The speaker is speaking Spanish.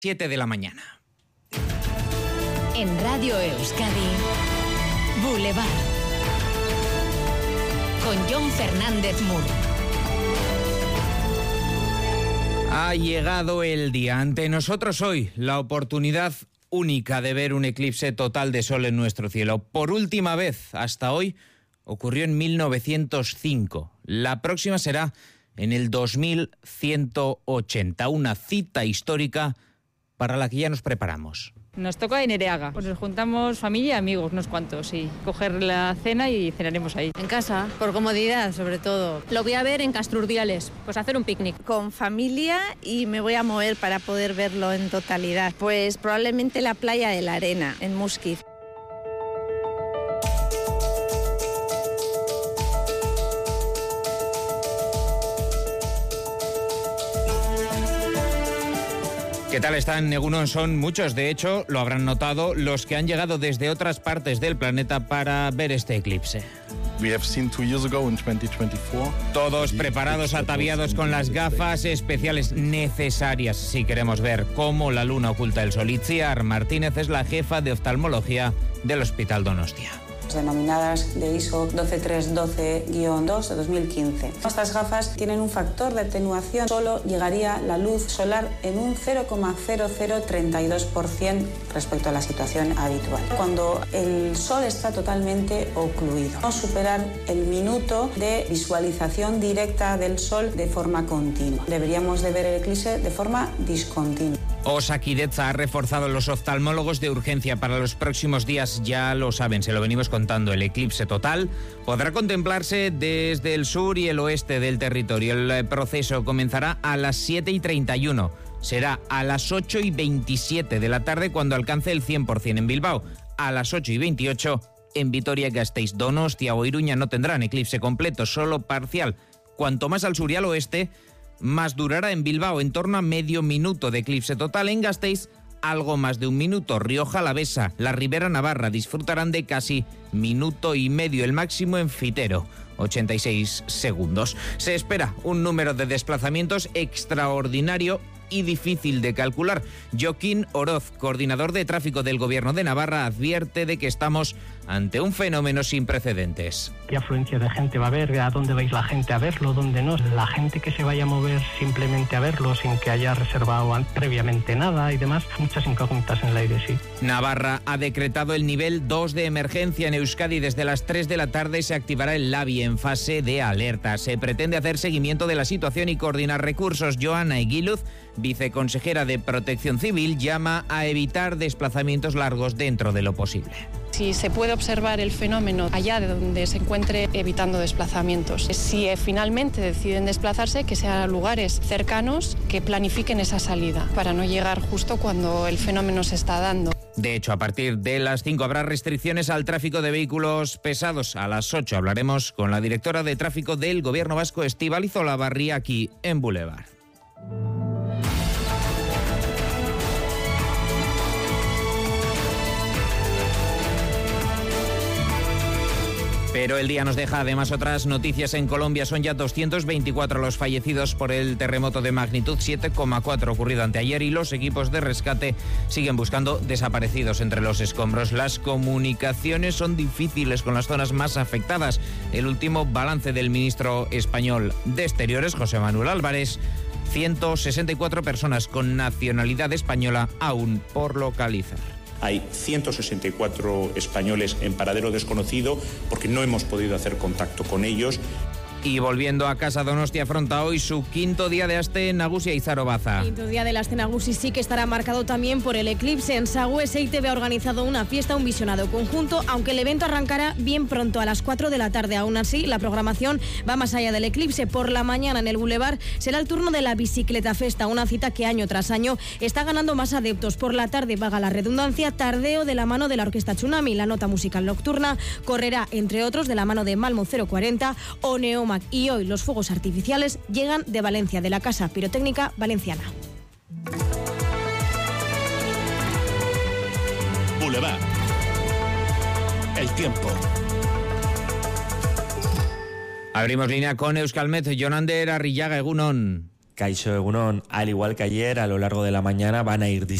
7 de la mañana. En Radio Euskadi, Boulevard, con Jon Fernández Mur. Ha llegado el día. Ante nosotros hoy la oportunidad única de ver un eclipse total de sol en nuestro cielo. Por última vez hasta hoy ocurrió en 1905. La próxima será en el 2180. Una cita histórica para la que ya nos preparamos. Nos toca en Ereaga. Pues nos juntamos familia y amigos, unos cuantos, y coger la cena y cenaremos ahí. En casa, por comodidad sobre todo. Lo voy a ver en Castrurdiales, pues hacer un picnic. Con familia y me voy a mover para poder verlo en totalidad. Pues probablemente la playa de la Arena, en Muskiz. ¿Qué tal están, Egunon? Son muchos, de hecho, lo habrán notado, los que han llegado desde otras partes del planeta para ver este eclipse. Todos preparados, ataviados con las gafas especiales necesarias si queremos ver cómo la luna oculta el sol. Itziar Martínez es la jefa de oftalmología del Hospital Donostia. Denominadas de ISO 12312-2 de 2015. Estas gafas tienen un factor de atenuación, solo llegaría la luz solar en un 0,0032% respecto a la situación habitual. Cuando el sol está totalmente ocluido, no superar el minuto de visualización directa del sol de forma continua. Deberíamos de ver el eclipse de forma discontinua. Osakidetza ha reforzado los oftalmólogos de urgencia para los próximos días. Ya lo saben, se lo venimos contando. El eclipse total podrá contemplarse desde el sur y el oeste del territorio. El proceso comenzará a las 7:31. Será a las 8:27 de la tarde cuando alcance el 100% en Bilbao. A las 8:28 en Vitoria-Gasteiz. Donostia o Iruña no tendrán eclipse completo, solo parcial. Cuanto más al sur y al oeste, más durará. En Bilbao en torno a medio minuto de eclipse total. En Gasteiz algo más de un minuto. Rioja Alavesa, la Ribera Navarra disfrutarán de casi minuto y medio. El máximo en Fitero, 86 segundos. Se espera un número de desplazamientos extraordinario y difícil de calcular. Joaquín Oroz, coordinador de tráfico del Gobierno de Navarra, advierte de que estamos ante un fenómeno sin precedentes. ¿Qué afluencia de gente va a haber? ¿A dónde vais la gente a verlo? ¿Dónde no? La gente que se vaya a mover simplemente a verlo sin que haya reservado previamente nada y demás. Muchas incógnitas en el aire, sí. Navarra ha decretado el nivel 2 de emergencia en Euskadi. Desde las 3 de la tarde se activará el LABI en fase de alerta. Se pretende hacer seguimiento de la situación y coordinar recursos. Joana Eguiluz, viceconsejera de Protección Civil, llama a evitar desplazamientos largos dentro de lo posible. Si se puede observar el fenómeno allá de donde se encuentre, evitando desplazamientos. Si finalmente deciden desplazarse, que sean lugares cercanos que planifiquen esa salida para no llegar justo cuando el fenómeno se está dando. De hecho, a partir de las 5 habrá restricciones al tráfico de vehículos pesados. A las 8 hablaremos con la directora de tráfico del Gobierno vasco, Estíbaliz Olavarría, aquí en Boulevard. Pero el día nos deja además otras noticias. En Colombia son ya 224 los fallecidos por el terremoto de magnitud 7,4 ocurrido anteayer y los equipos de rescate siguen buscando desaparecidos entre los escombros. Las comunicaciones son difíciles con las zonas más afectadas. El último balance del ministro español de Exteriores, José Manuel Álvarez: 164 personas con nacionalidad española aún por localizar. Hay 164 españoles en paradero desconocido porque no hemos podido hacer contacto con ellos. Y volviendo a casa, Donostia afronta hoy su quinto día de Aste Nagusia y Zarobaza. Quinto día de Aste Nagusi sí que estará marcado también por el eclipse. En Sagües, EITV ha organizado una fiesta, un visionado conjunto, aunque el evento arrancará bien pronto, a las 4 de la tarde. Aún así, la programación va más allá del eclipse. Por la mañana en el Boulevard será el turno de la Bicicleta Festa, una cita que año tras año está ganando más adeptos. Por la tarde, vaga la redundancia, tardeo de la mano de la Orquesta Tsunami. La nota musical nocturna correrá, entre otros, de la mano de Malmo 040 o Neoma. Y hoy los fuegos artificiales llegan de Valencia, de la Casa Pirotécnica Valenciana. Boulevard. El tiempo. Abrimos línea con Euskalmet. Jonander Arrillaga, Egunon. Kaixo Egunon, al igual que ayer, a lo largo de la mañana van a ir